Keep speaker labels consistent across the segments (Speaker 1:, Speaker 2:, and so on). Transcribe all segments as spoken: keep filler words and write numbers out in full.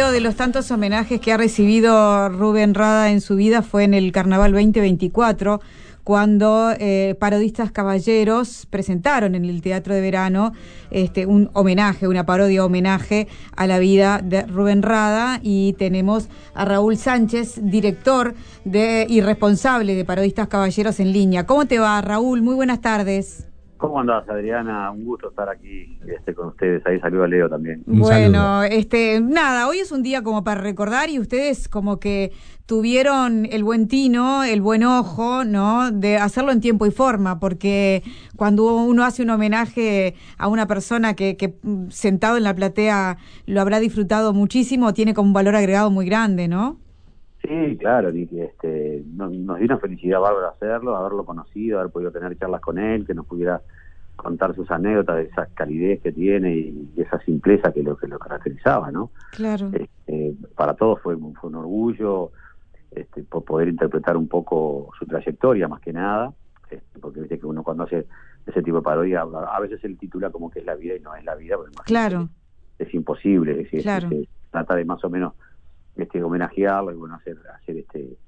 Speaker 1: primero de los tantos homenajes que ha recibido Rubén Rada en su vida fue en el Carnaval veinte veinticuatro, cuando eh, Parodistas Caballeros presentaron en el Teatro de Verano este, un homenaje, una parodia homenaje a la vida de Rubén Rada, y tenemos a Raúl Sánchez, director de, y responsable de Parodistas Caballeros en línea. ¿Cómo te va, Raúl? Muy buenas tardes.
Speaker 2: ¿Cómo andás, Adriana? Un gusto estar aquí este, con ustedes. Ahí saludo a Leo también.
Speaker 1: Bueno, este, nada, hoy es un día como para recordar, y ustedes como que tuvieron el buen tino, el buen ojo, ¿no?, de hacerlo en tiempo y forma, porque cuando uno hace un homenaje a una persona que, que sentado en la platea lo habrá disfrutado muchísimo, tiene como un valor agregado muy grande, ¿no?
Speaker 2: Sí, claro, y que este, nos, nos dio una felicidad bárbara hacerlo, haberlo conocido, haber podido tener charlas con él, que nos pudiera contar sus anécdotas, de esa calidez que tiene y esa simpleza que lo que lo caracterizaba, ¿no?
Speaker 1: Claro.
Speaker 2: Este, para todos fue, fue un orgullo este, por poder interpretar un poco su trayectoria, más que nada, este, porque viste que uno cuando hace ese tipo de parodia, a veces se le titula como que es la vida y no es la vida, porque
Speaker 1: claro.
Speaker 2: es, es imposible, es decir,
Speaker 1: claro.
Speaker 2: se trata de más o menos este homenajearlo y bueno, hacer hacer este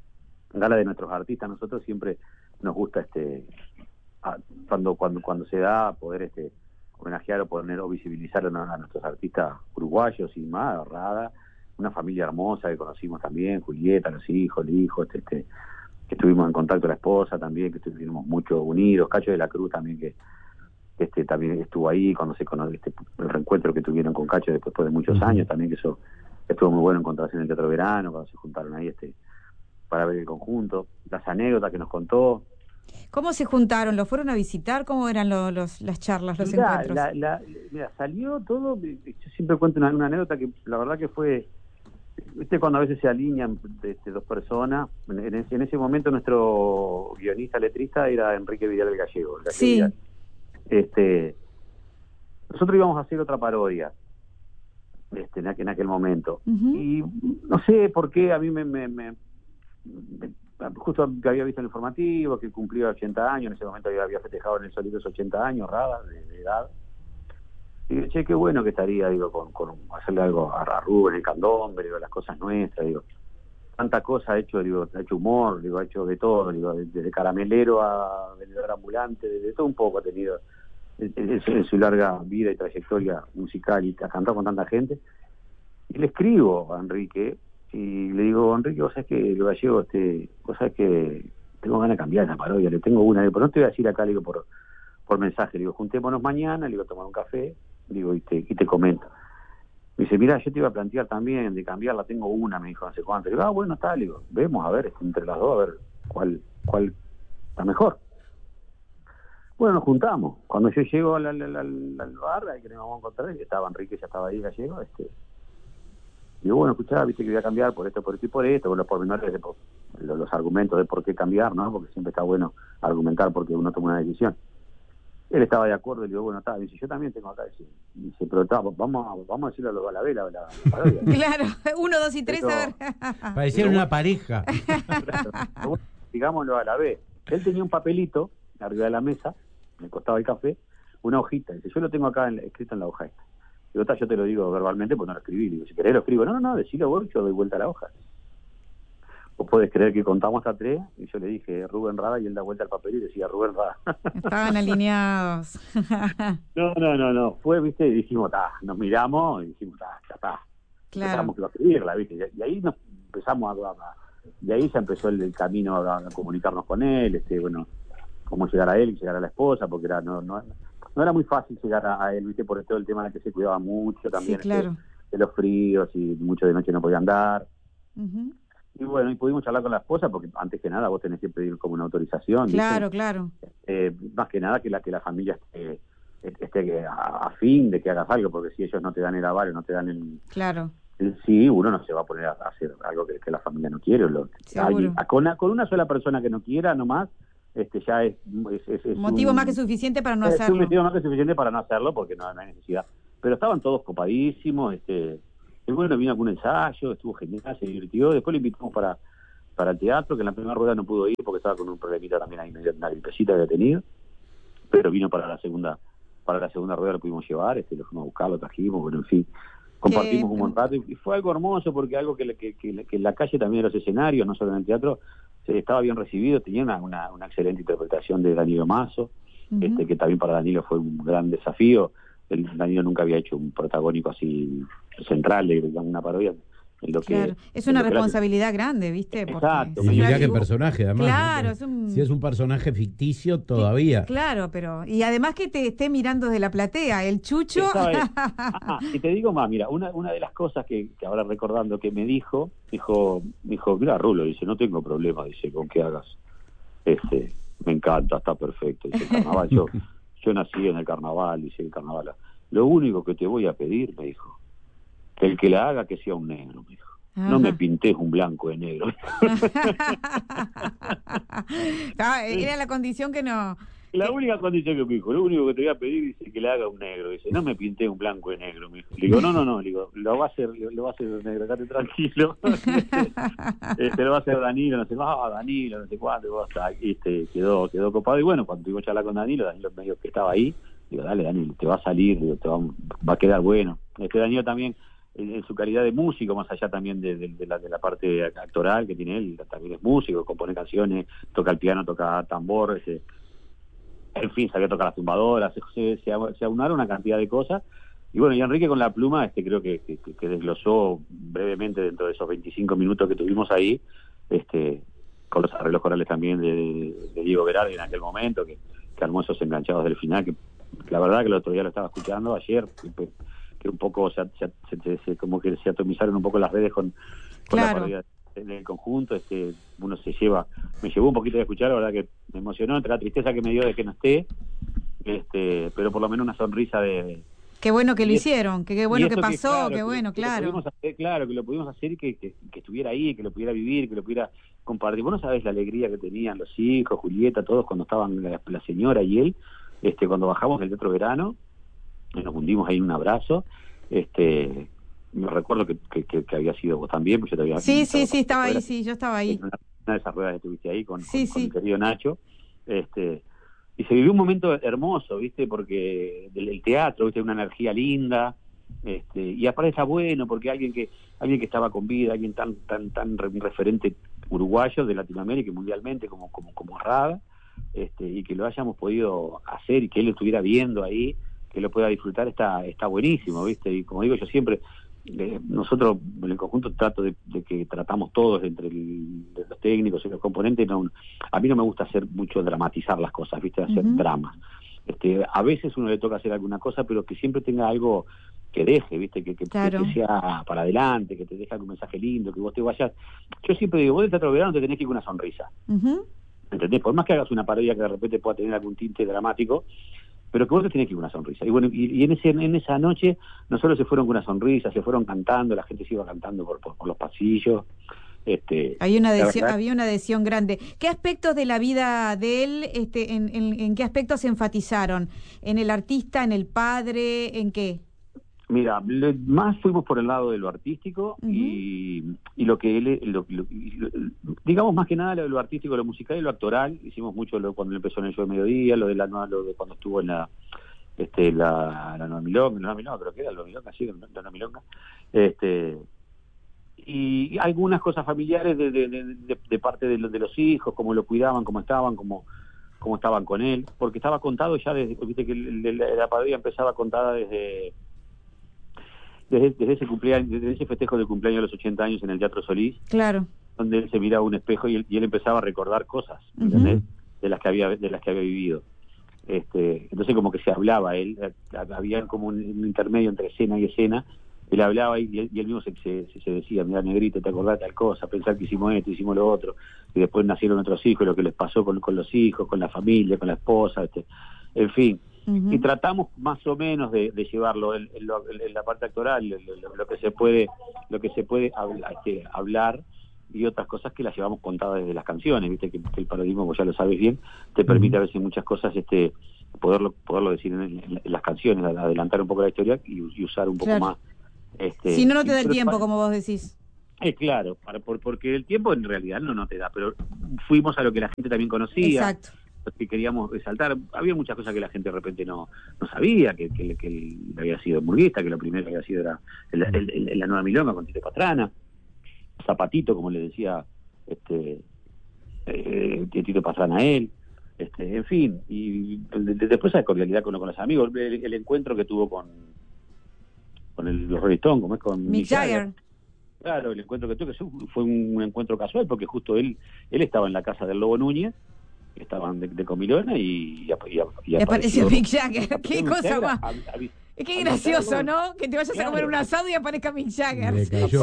Speaker 2: gala de nuestros artistas. Nosotros siempre nos gusta este a, cuando cuando cuando se da poder este homenajear o poner o visibilizar a, a nuestros artistas uruguayos y más, Rada, una familia hermosa que conocimos también, Julieta, los hijos, el hijo, este, este que estuvimos en contacto, la esposa también, que estuvimos mucho unidos, Cacho de la Cruz también, que este también estuvo ahí cuando se conoció, este, el reencuentro que tuvieron con Cacho después de muchos uh-huh. años también, que eso estuvo muy bueno encontrarse en el Teatro Verano, cuando se juntaron ahí este para ver el conjunto, las anécdotas que nos contó.
Speaker 1: ¿Cómo se juntaron? ¿Lo fueron a visitar? ¿Cómo eran lo, los, las charlas, los
Speaker 2: mirá,
Speaker 1: encuentros?
Speaker 2: La, la, mira, salió todo, yo siempre cuento una, una anécdota que la verdad que fue, viste cuando a veces se alinean este, dos personas, en, en, ese, en ese momento nuestro guionista letrista era Enrique Vidal del Gallego. El Gallego
Speaker 1: sí.
Speaker 2: Vidal. Este, nosotros íbamos a hacer otra parodia. Este, en, aquel, en aquel momento uh-huh. y no sé por qué a mí me, me, me, me justo que había visto el informativo que cumplía ochenta años, en ese momento había, había festejado en el Solito ochenta años, Rada, de, de edad, y digo, che, qué bueno que estaría, digo, con, con hacerle algo a, a Rubén, el candombe, digo, las cosas nuestras, digo, tanta cosa ha hecho, digo, ha hecho humor, digo, ha hecho de todo, digo, desde caramelero a vendedor ambulante, de, de todo un poco ha tenido En, en, en su larga vida y trayectoria musical, y ha cantado con tanta gente. Y le escribo a Enrique y le digo, Enrique, vos sabés que lo gallego, este, vos sabés que tengo ganas de cambiar esa parodia, le tengo una, pero no te voy a decir acá, le digo, por, por mensaje, le digo, juntémonos mañana, le digo, a tomar un café, le digo, y te, y te comento. Me dice, mirá, yo te iba a plantear también de cambiarla, tengo una, me dijo, no sé cuánto. Le digo, ah, bueno, está, le digo, vemos, a ver, entre las dos, a ver cuál, cuál está mejor. Bueno, nos juntamos. Cuando yo llego al, al, al, al bar, ahí que nos vamos a encontrar, que estaba Enrique, ya estaba ahí, Gallego, este, digo, bueno, escuchá, viste que voy a cambiar por esto, por esto y por esto, por los pormenores, de, por, los, los argumentos de por qué cambiar, ¿no? Porque siempre está bueno argumentar porque uno toma una decisión. Él estaba de acuerdo, y le digo, bueno, está, dice, yo también tengo acá, dice, dice pero está, vamos, a, vamos a decirle a los Balabela, la, la parodia.
Speaker 1: Claro, uno, dos y tres, pero, a ver.
Speaker 3: Parecieron una pareja.
Speaker 2: Claro, digámoslo a la vez. Él tenía un papelito arriba de la mesa, me costaba el café, una hojita, dice, yo lo tengo acá en, escrito en la hoja esta. Digo, está, yo te lo digo verbalmente, pues no lo escribí. Digo, si querés lo escribo. No, no, no, decilo vos, yo doy vuelta a la hoja. Vos podés creer que contamos hasta tres, y yo le dije Rubén Rada, y él da vuelta al papel y decía Rubén Rada.
Speaker 1: Estaban alineados.
Speaker 2: No, no, no, no, fue, viste, y dijimos, ta, nos miramos, y dijimos, ta, ya está.
Speaker 1: Claro.
Speaker 2: Empezamos a escribirla, viste, y ahí nos empezamos a, a de ahí ya empezó el, el camino a, a comunicarnos con él, este, bueno, cómo llegar a él y llegar a la esposa, porque era no no no era muy fácil llegar a, a él, viste, por todo el tema de que se cuidaba mucho también,
Speaker 1: sí, claro.
Speaker 2: este, de los fríos, y mucho de noche no podía andar.
Speaker 1: Uh-huh.
Speaker 2: Y bueno, y pudimos charlar con la esposa, porque antes que nada vos tenés que pedir como una autorización.
Speaker 1: Claro,
Speaker 2: ¿viste?
Speaker 1: claro.
Speaker 2: Eh, más que nada que la que la familia esté, esté a, a fin de que hagas algo, porque si ellos no te dan el aval, no te dan el...
Speaker 1: Claro.
Speaker 2: el sí, uno no se va a poner a hacer algo que, que la familia no quiere. O lo, hay, a, con, una, con una sola persona que no quiera nomás, este ya es, es, es, es
Speaker 1: motivo
Speaker 2: un,
Speaker 1: más que suficiente para no
Speaker 2: es
Speaker 1: hacerlo.
Speaker 2: Es un motivo más que suficiente para no hacerlo, porque no, no hay necesidad. Pero estaban todos copadísimos, este, y bueno, vino algún ensayo, estuvo genial, se divirtió. Después le invitamos para, para el teatro, que en la primera rueda no pudo ir porque estaba con un problemita también ahí, una gripecita que había tenido, pero vino para la segunda, para la segunda rueda, lo pudimos llevar, este, lo fuimos a buscar, lo trajimos, bueno, en fin, compartimos
Speaker 1: que...
Speaker 2: un buen rato y fue algo hermoso porque algo que, que, que, que en la calle también de los escenarios, no solo en el teatro, se estaba bien recibido, tenía una, una, una excelente interpretación de Danilo Mazo, uh-huh. este, que también para Danilo fue un gran desafío. El, Danilo nunca había hecho un protagónico así central de una parodia. En lo
Speaker 1: claro,
Speaker 2: que,
Speaker 1: es una
Speaker 2: en lo
Speaker 1: responsabilidad que grande, ¿viste?
Speaker 2: Exacto.
Speaker 3: Y ya que personaje, además.
Speaker 1: Claro,
Speaker 3: ¿no?
Speaker 1: es un...
Speaker 3: Si es un personaje ficticio, todavía.
Speaker 1: Sí, claro, pero... Y además que te esté mirando desde la platea, el Chucho...
Speaker 2: ah, y te digo más, mira, una, una de las cosas que, que ahora recordando que me dijo, dijo, dijo, mira, Rulo, dice, no tengo problema, dice, con que hagas. Este, me encanta, está perfecto. Dice, el carnaval, yo, yo nací en el carnaval, dice, el carnaval. Lo único que te voy a pedir, me dijo, que el que la haga que sea un negro, me dijo. Ajá. No me pintes un blanco de negro.
Speaker 1: ah, era la condición que no...
Speaker 2: La
Speaker 1: que...
Speaker 2: única condición que me dijo, lo único que te voy a pedir es que le haga un negro. Dice, no me pinté un blanco de negro, me dijo. Le digo, no, no, no, le digo, lo va a hacer, lo va a hacer negro, quédate tranquilo. este, lo va a hacer Danilo, no sé, ah, Danilo, no sé cuánto, hasta este, quedó, quedó copado. Y bueno, cuando tuvimos que charlar con Danilo, Danilo medio que estaba ahí, digo, dale Danilo, te va a salir, digo, te va, va a quedar bueno. Este Danilo también, en su calidad de músico, más allá también de, de, de, la, de la parte actoral que tiene él, también es músico, compone canciones, toca el piano, toca tambor, ese, en fin, sabía tocar las tumbadoras, se, se, se aunaron una cantidad de cosas, y bueno, y Enrique con la pluma, este creo que, que, que desglosó brevemente dentro de esos veinticinco minutos que tuvimos ahí, este con los arreglos corales también de, de, de Diego Berardi en aquel momento, que, que armó esos enganchados del final, que, que la verdad que el otro día lo estaba escuchando, ayer, que, que un poco se, se, se, se, como que se atomizaron un poco las redes con, con claro. la parodia en el conjunto, este uno se lleva, me llevó un poquito de escuchar, la verdad que me emocionó, entre la tristeza que me dio de que no esté, este pero por lo menos una sonrisa de...
Speaker 1: Qué bueno que lo hicieron, que qué bueno que pasó, que, claro, qué bueno,
Speaker 2: que,
Speaker 1: claro.
Speaker 2: Que lo pudimos hacer, claro, que lo pudimos hacer y que, que, que estuviera ahí, que lo pudiera vivir, que lo pudiera compartir. Vos no sabés la alegría que tenían los hijos, Julieta, todos cuando estaban la, la señora y él, este cuando bajamos del Teatro Verano, nos hundimos ahí en un abrazo, este me recuerdo que, que, que, que había sido vos también, porque yo te había...
Speaker 1: Sí, sí, sí, estaba ahí, sí, yo estaba ahí.
Speaker 2: Una, una de esas ruedas que estuviste ahí con,
Speaker 1: sí,
Speaker 2: con,
Speaker 1: sí.
Speaker 2: con mi querido Nacho, este... y se vivió un momento hermoso, ¿viste? Porque del, del teatro, ¿viste? Una energía linda, este, y aparte está bueno porque alguien que alguien que estaba con vida, alguien tan tan tan referente uruguayo de Latinoamérica y mundialmente como como como Rada, este, y que lo hayamos podido hacer y que él lo estuviera viendo ahí, que lo pueda disfrutar, está está buenísimo, ¿viste? Y como digo yo siempre, eh, nosotros en el conjunto trato de, de que tratamos todos entre el, de los técnicos y los componentes, no, a mí no me gusta hacer mucho dramatizar las cosas, ¿viste? Hacer uh-huh. dramas. Este, a veces uno le toca hacer alguna cosa, pero que siempre tenga algo que deje, ¿viste? Que, que, claro. que sea para adelante, que te deje algún mensaje lindo, que vos te vayas. Yo siempre digo, vos del Teatro Verano te tenés que ir con una sonrisa. Uh-huh. ¿Entendés? Por más que hagas una parodia que de repente pueda tener algún tinte dramático, pero que vos te tenés que ir con una sonrisa. Y bueno, y, y en ese en esa noche no solo se fueron con una sonrisa, se fueron cantando, la gente se iba cantando por, por, por los pasillos. Este,
Speaker 1: había una adhesión, había una adhesión grande. ¿Qué aspectos de la vida de él, este, en, en, en qué aspectos se enfatizaron? ¿En el artista, en el padre, en qué?
Speaker 2: Mira, le, más fuimos por el lado de lo artístico uh-huh. y, y lo que él, lo, lo, lo, digamos más que nada lo, lo artístico, lo musical y lo actoral. Hicimos mucho lo, cuando empezó en el show de mediodía, lo de la lo de cuando estuvo en la este la la Nueva Milonga, la Nueva Milonga creo que era la Nueva Milonga, sí, la Nueva Milonga, este y algunas cosas familiares de, de, de, de, de parte de, de los hijos, cómo lo cuidaban, cómo estaban, cómo cómo estaban con él, porque estaba contado ya desde, viste que el, el, la parodia empezaba contada desde Desde, desde ese cumpleaños, desde ese festejo del cumpleaños de los ochenta años en el Teatro Solís,
Speaker 1: claro,
Speaker 2: donde él se miraba un espejo y él, y él empezaba a recordar cosas, ¿entendés? Uh-huh. de las que había de las que había vivido. Este, entonces como que se hablaba, él había como un, un intermedio entre escena y escena, él hablaba y él, y él mismo se, se, se decía, mira negrito, te acordás de tal cosa, pensar que hicimos esto, hicimos lo otro, y después nacieron otros hijos, lo que les pasó con, con los hijos, con la familia, con la esposa, este, en fin. Uh-huh. Y tratamos más o menos de, de llevarlo en, en, lo, en la parte actoral, lo, lo, lo que se puede, lo que se puede hablar, este, hablar y otras cosas que las llevamos contadas desde las canciones, viste que, que el parodismo, como ya lo sabes bien, te permite uh-huh. a veces muchas cosas, este, poderlo, poderlo decir en, en, en las canciones, adelantar un poco la historia y, y usar un poco claro. más. Este,
Speaker 1: si no, no te da el tiempo,
Speaker 2: para,
Speaker 1: como vos decís.
Speaker 2: Es claro, para, por, porque el tiempo en realidad no, no te da, pero fuimos a lo que la gente también conocía.
Speaker 1: Exacto.
Speaker 2: que queríamos resaltar. Había muchas cosas que la gente de repente no no sabía, que, que, que él había sido murguista, que lo primero que había sido era el, el, el, la Nueva Milonga con Tito Pastrana, Zapatito, como le decía este eh, Tito Pastrana a él, este, en fin, y de, de, después esa cordialidad con, con los amigos, el, el encuentro que tuvo con con el, los Rolling Stones, como es con
Speaker 1: Mick,
Speaker 2: Mick
Speaker 1: Jagger.
Speaker 2: Jagger. Claro, el encuentro que tuvo que fue un encuentro casual, porque justo él él estaba en la casa del Lobo Núñez, estaban de, de comilona y, y, y,
Speaker 1: y apareció, apareció Mick Jagger. Qué Mick cosa Jagger, más. A, a, es que gracioso, ¿no? Que te vayas claro. a comer un asado y aparezca Mick Jagger.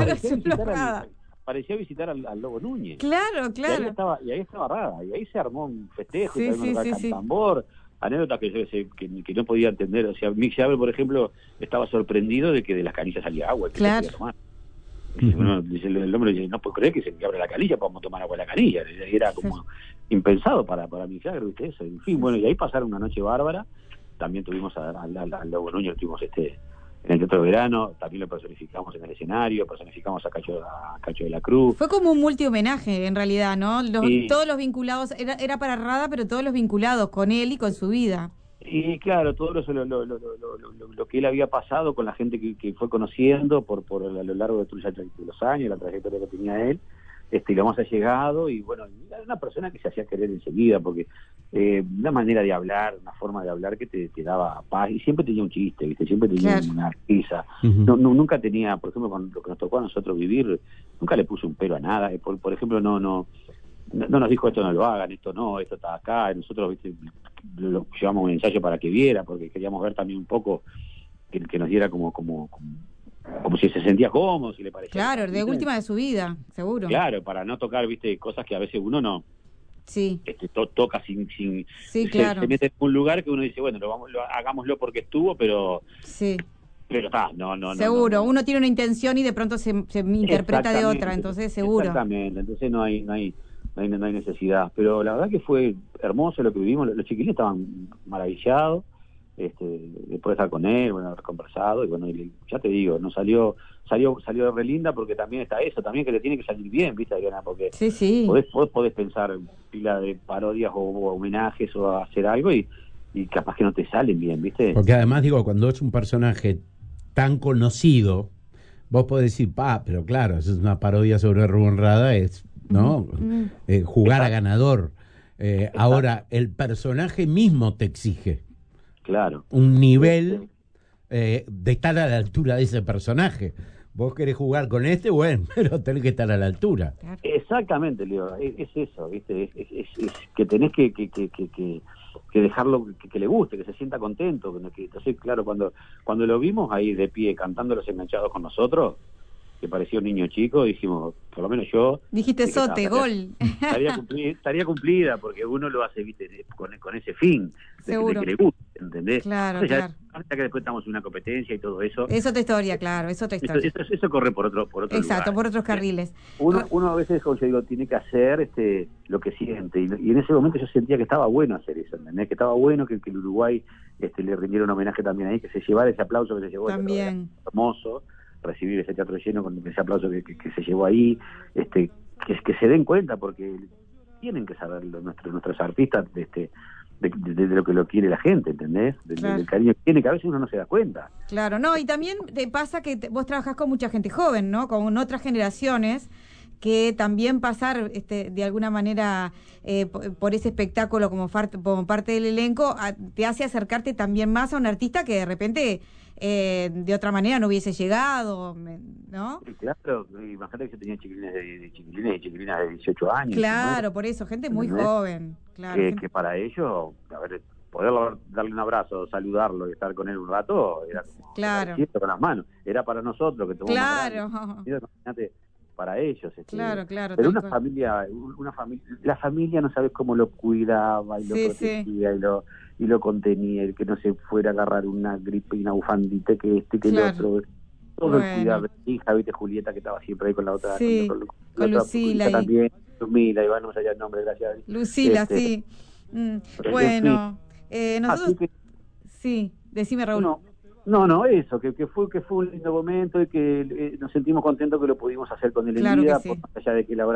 Speaker 2: Parecía visitar al, al Lobo Núñez.
Speaker 1: Claro, claro.
Speaker 2: Y ahí estaba, y ahí estaba Rada, y ahí se armó un festejo,
Speaker 1: sí,
Speaker 2: y
Speaker 1: sí, sí, sí.
Speaker 2: tambor, anécdotas que, que, que, que no podía entender. O sea, Mick Jagger, por ejemplo, estaba sorprendido de que de las canillas salía agua, que
Speaker 1: claro.
Speaker 2: se podía tomar. Dice, bueno, dice, el hombre dice, no puedo creer que se me abre la canilla, podemos tomar agua de la canilla. Y era como sí. impensado para, para Mick Jagger, ¿viste eso? En fin, bueno, y ahí pasaron una noche bárbara. También tuvimos al Lobo Núñez, tuvimos este en el Teatro de Verano, también lo personificamos en el escenario, personificamos a Cacho, a Cacho de la Cruz.
Speaker 1: Fue como un multi-homenaje, en realidad, ¿no? Los, sí. Todos los vinculados, era, era para Rada, pero todos los vinculados con él y con su vida.
Speaker 2: Y claro, todo lo, lo, lo, lo, lo, lo, lo que él había pasado con la gente que, que fue conociendo por, por a lo largo de, de los años, la trayectoria que tenía él, este, y lo más allegado, y bueno, era una persona que se hacía querer enseguida, porque eh, una manera de hablar, una forma de hablar que te, te daba paz, y siempre tenía un chiste, ¿viste? Siempre tenía claro. una risa, uh-huh. no, no, nunca tenía, por ejemplo, con lo que nos tocó a nosotros vivir, nunca le puso un pero a nada, por, por ejemplo, no, no, no nos dijo esto no lo hagan, esto no, esto está acá, nosotros, ¿viste? Lo llevamos un ensayo para que viera, porque queríamos ver también un poco que, que nos diera como, como, como como si se sentía cómodo, si le parecía.
Speaker 1: Claro, de última de su vida, seguro.
Speaker 2: Claro, para no tocar, viste, cosas que a veces uno no
Speaker 1: sí.
Speaker 2: este, to, toca sin... sin
Speaker 1: sí,
Speaker 2: se,
Speaker 1: claro.
Speaker 2: se mete en un lugar que uno dice, bueno, lo vamos, lo, hagámoslo porque estuvo, pero...
Speaker 1: Sí.
Speaker 2: Pero está, no, no,
Speaker 1: seguro,
Speaker 2: no, no, no.
Speaker 1: uno tiene una intención y de pronto se, se interpreta de otra, entonces seguro.
Speaker 2: Exactamente, entonces no hay, no hay, no hay, no hay necesidad. Pero la verdad que fue hermoso lo que vivimos, los chiquillos estaban maravillados. Este, después de estar con él, bueno, haber conversado, y bueno, y ya te digo, no salió, salió, salió re linda, porque también está eso, también que le tiene que salir bien, ¿viste, Adriana? Porque
Speaker 1: sí, sí.
Speaker 2: Podés, podés, podés pensar en pila de parodias o, o homenajes o hacer algo y, y capaz que no te salen bien, ¿viste?
Speaker 3: Porque además, digo, cuando es un personaje tan conocido, vos podés decir, pa, pero claro, eso es una parodia sobre Rubén Rada, es, ¿no? Mm. Eh, jugar Exacto. a ganador. Eh, ahora, el personaje mismo te exige.
Speaker 2: Claro.
Speaker 3: Un nivel eh, de estar a la altura de ese personaje. Vos querés jugar con este, bueno, pero tenés que estar a la altura.
Speaker 2: Exactamente, Leo, es, es eso, ¿viste? Es, es, es que tenés que, que, que, que, que dejarlo que, que le guste, que se sienta contento. Que, entonces, claro, cuando, cuando lo vimos ahí de pie, cantando Los Enganchados con nosotros, que parecía un niño chico, dijimos, por lo menos yo...
Speaker 1: Dijiste sote, gol.
Speaker 2: Estaría cumplida, estaría cumplida, porque uno lo hace, viste, con, con ese fin, de, de que le guste, ¿entendés?
Speaker 1: Claro,
Speaker 2: Entonces,
Speaker 1: claro.
Speaker 2: Ya que después estamos en una competencia y todo eso...
Speaker 1: Es otra historia, claro, es otra historia.
Speaker 2: Eso, eso, eso corre por otro por otro
Speaker 1: Exacto,
Speaker 2: lugar.
Speaker 1: por otros carriles.
Speaker 2: Uno, uno a veces, como yo digo, tiene que hacer este lo que siente, y, y en ese momento yo sentía que estaba bueno hacer eso, ¿entendés? Que estaba bueno que, que el Uruguay este, le rindiera un homenaje también ahí, que se llevara ese aplauso que se llevó.
Speaker 1: También.
Speaker 2: Hermoso. Recibir ese teatro lleno con ese aplauso que, que, que se llevó ahí, este que, que se den cuenta, porque tienen que saber los, nuestros nuestros artistas este, de, de, de lo que lo quiere la gente, ¿entendés? De, claro. Del cariño que tiene, que a veces uno no se da cuenta.
Speaker 1: Claro, no, y también te pasa que te, vos trabajás con mucha gente joven, ¿no? Con otras generaciones, que también pasar este, de alguna manera eh, por, por ese espectáculo como, far, como parte del elenco a, te hace acercarte también más a un artista que de repente eh, de otra manera no hubiese llegado, ¿no?
Speaker 2: Sí, claro, imagínate que yo tenía chiquilines de, de chiquilines y chiquilinas de dieciocho años.
Speaker 1: Claro,
Speaker 2: ¿no?
Speaker 1: Por eso, gente muy ¿entendés? Joven. Claro,
Speaker 2: eh,
Speaker 1: gente...
Speaker 2: Que para ellos, a ver, poder darle un abrazo, saludarlo y estar con él un rato, era como
Speaker 1: claro.
Speaker 2: con las manos, era para nosotros que tomamos.
Speaker 1: Claro.
Speaker 2: Imagínate, para ellos. Este,
Speaker 1: claro, claro.
Speaker 2: Pero una familia, una familia, la familia no sabes cómo lo cuidaba y lo sí, protegía sí. y lo y lo contenía, el que no se fuera a agarrar una gripe y una bufandita que este que claro. el otro. Todo bueno. El cuidado de mi hija, viste, Julieta, que estaba siempre ahí con la otra.
Speaker 1: Sí,
Speaker 2: con, con,
Speaker 1: con,
Speaker 2: con
Speaker 1: Lucila.
Speaker 2: Y... también, Lucila, Iván, no sé ya el nombre, gracias.
Speaker 1: Lucila, este, sí. Mm, bueno, eh, nosotros... Que, sí, decime, Raúl.
Speaker 2: No, no, no, eso, que, que fue que fue un lindo momento y que eh, nos sentimos contentos que lo pudimos hacer con él en
Speaker 1: claro
Speaker 2: vida,
Speaker 1: sí.
Speaker 2: por más allá de que él ahora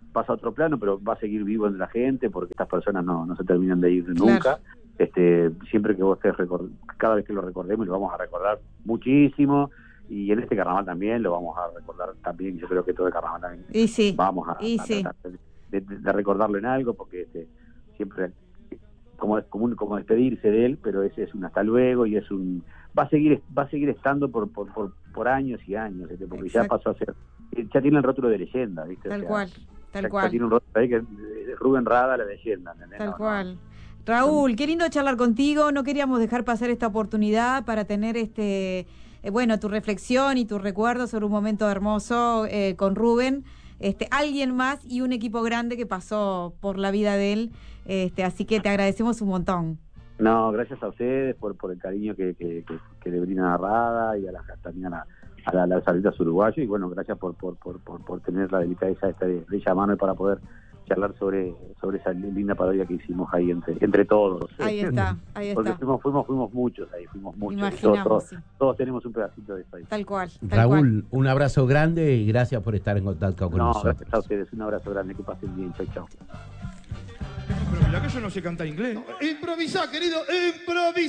Speaker 2: pasa a otro plano, pero va a seguir vivo en la gente, porque estas personas no, no se terminan de ir nunca. Claro. Este, siempre que vos estés record... cada vez que lo recordemos, lo vamos a recordar muchísimo, y en este carnaval también lo vamos a recordar también. Yo creo que todo el carnaval también
Speaker 1: y sí,
Speaker 2: vamos a,
Speaker 1: y
Speaker 2: a
Speaker 1: sí.
Speaker 2: tratar de, de, de recordarlo en algo, porque este, siempre como, como, como despedirse de él, pero ese es un hasta luego, y es un va a seguir va a seguir estando por por, por, por años y años, este, porque Exacto. ya pasó a ser, ya tiene el rótulo de leyenda, ¿viste?
Speaker 1: Tal
Speaker 2: o sea,
Speaker 1: cual, tal
Speaker 2: ya,
Speaker 1: cual.
Speaker 2: Ya tiene un rótulo ahí que Rubén Rada, la leyenda, ¿entendés?
Speaker 1: Tal
Speaker 2: no,
Speaker 1: cual.
Speaker 2: No.
Speaker 1: Raúl, qué lindo charlar contigo. No queríamos dejar pasar esta oportunidad para tener este, eh, bueno, tu reflexión y tus recuerdos sobre un momento hermoso eh, con Rubén. Este, alguien más y un equipo grande que pasó por la vida de él. Este, así que te agradecemos un montón.
Speaker 2: No, gracias a ustedes por, por el cariño que, que, que, que le brindan a Rada y a la, también a la, a la, a las atletas uruguayas, y bueno, gracias por, por, por, por, por tener la delicadeza esta de, de llamarme para poder charlar sobre sobre esa linda parodia que hicimos ahí entre entre todos.
Speaker 1: Ahí está, ahí está.
Speaker 2: Porque fuimos fuimos fuimos muchos ahí, fuimos muchos.
Speaker 1: Imaginamos,
Speaker 2: todos, todos,
Speaker 1: sí.
Speaker 2: todos tenemos un pedacito de eso ahí.
Speaker 1: Tal cual. Tal
Speaker 3: Raúl,
Speaker 1: cual.
Speaker 3: un abrazo grande y gracias por estar en contacto con
Speaker 2: no,
Speaker 3: nosotros.
Speaker 2: Gracias a ustedes, un abrazo grande, que pasen bien, chau, chau.
Speaker 4: Pero mira que yo no sé cantar inglés.
Speaker 5: Improvisa, querido, improvisa.